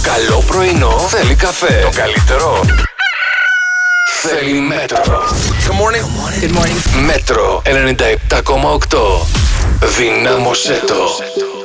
καλό πρωινό θέλει καφέ. Το καλύτερο θέλει Μέτρο. Good morning. Good morning. Μέτρο 97,8. Δυνάμωσέ το.